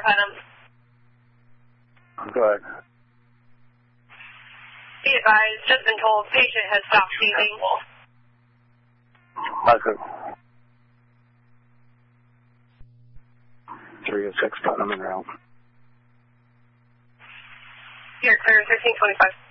Putnam. Go ahead. Be advised, just been told patient has stopped breathing. Message. 306 Putnam en route. You're clear, 1325.